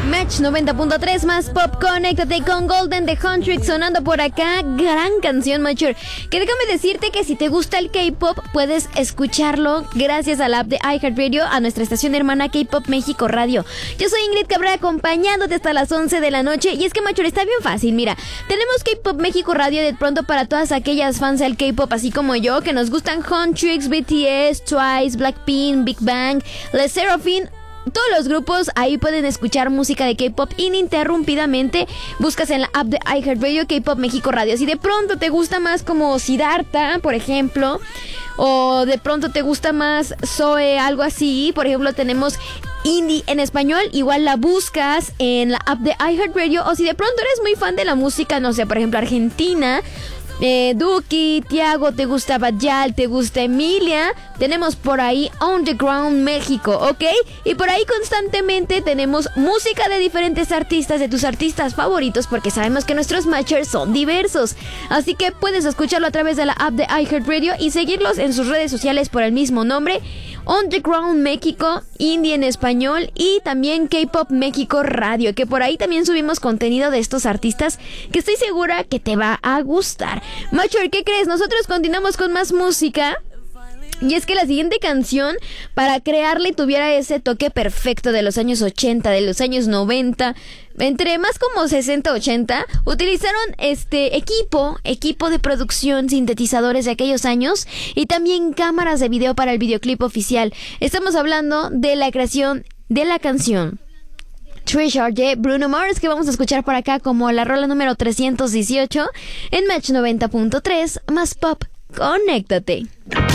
Match 90.3 más pop, conéctate con Golden de Huntrix sonando por acá. Gran canción, Mature. Que déjame decirte que si te gusta el K-pop, puedes escucharlo gracias a la app de iHeartRadio, a nuestra estación hermana K-Pop México Radio. Yo soy Ingrid Cabrera, acompañándote hasta las 11 de la noche. Y es que, Mature, está bien fácil. Mira, tenemos K-Pop México Radio de pronto para todas aquellas fans del K-pop, así como yo, que nos gustan Huntrix, BTS, Twice, Blackpink, Big Bang, LE SSERAFIM. Todos los grupos ahí pueden escuchar música de K-pop ininterrumpidamente. Buscas en la app de iHeartRadio K-Pop México Radio. Si de pronto te gusta más como Siddhartha, por ejemplo, o de pronto te gusta más Zoe, algo así, por ejemplo, tenemos indie en español, igual la buscas en la app de iHeartRadio. O si de pronto eres muy fan de la música, no sé, por ejemplo, argentina, Duki, Tiago, te gusta Bajal, te gusta Emilia, tenemos por ahí On The Ground México, ¿ok? Y por ahí constantemente tenemos música de diferentes artistas, de tus artistas favoritos, porque sabemos que nuestros matchers son diversos. Así que puedes escucharlo a través de la app de iHeartRadio y seguirlos en sus redes sociales por el mismo nombre, On The Ground México, indie en español, y también K-Pop México Radio, que por ahí también subimos contenido de estos artistas que estoy segura que te va a gustar. Mature, ¿qué crees? Nosotros continuamos con más música. Y es que la siguiente canción, para crearle tuviera ese toque perfecto de los años 80, de los años 90, entre más como 60-80, utilizaron equipo de producción, sintetizadores de aquellos años y también cámaras de video para el videoclip oficial. Estamos hablando de la creación de la canción Treasure de Bruno Mars, que vamos a escuchar por acá como la rola número 318 en Match 90.3 más pop. Conéctate.